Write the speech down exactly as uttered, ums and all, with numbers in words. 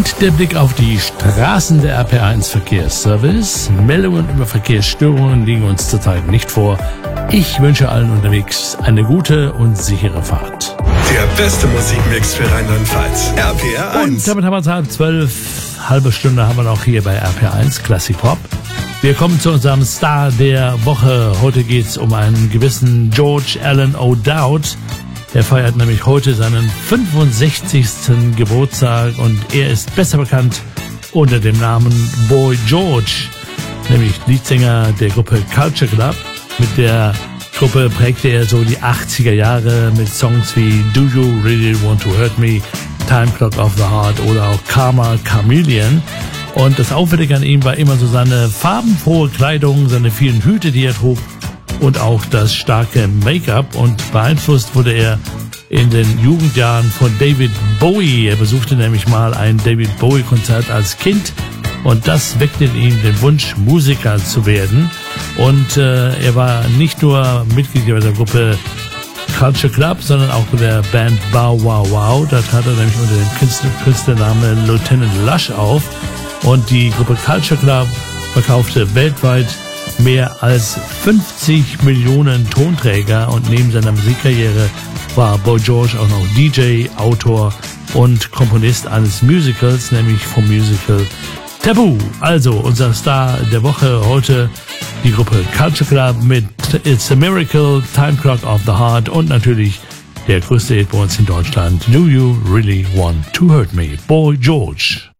Und der Blick auf die Straßen der R P R eins Verkehrsservice. Meldungen über Verkehrsstörungen liegen uns zurzeit nicht vor. Ich wünsche allen unterwegs eine gute und sichere Fahrt. Der beste Musikmix für Rheinland-Pfalz. R P R eins. Und damit haben wir es halb zwölf. Halbe Stunde haben wir noch hier bei R P R eins Classic Pop. Wir kommen zu unserem Star der Woche. Heute geht es um einen gewissen George Alan O'Dowd. Er feiert nämlich heute seinen fünfundsechzigsten Geburtstag und er ist besser bekannt unter dem Namen Boy George, nämlich Leadsänger der Gruppe Culture Club. Mit der Gruppe prägte er so die achtziger Jahre mit Songs wie Do You Really Want to Hurt Me, Time Clock of the Heart oder auch Karma Chameleon. Und das Auffällige an ihm war immer so seine farbenfrohe Kleidung, seine vielen Hüte, die er trug und auch das starke Make-up. Und beeinflusst wurde er in den Jugendjahren von David Bowie. Er besuchte nämlich mal ein David Bowie-Konzert als Kind und das weckte in ihm den Wunsch, Musiker zu werden. Und äh, er war nicht nur Mitglied der Gruppe Culture Club, sondern auch der Band Bow Wow Wow. Da trat er nämlich unter dem Künstler, Künstlernamen Lieutenant Lush auf. Und die Gruppe Culture Club verkaufte weltweit mehr als fünfzig Millionen Tonträger und neben seiner Musikkarriere war Boy George auch noch D J, Autor und Komponist eines Musicals, nämlich vom Musical Taboo. Also unser Star der Woche heute die Gruppe Culture Club mit It's a Miracle, Time Clock of the Heart und natürlich der größte Hit bei uns in Deutschland, Do You Really Want to Hurt Me, Boy George.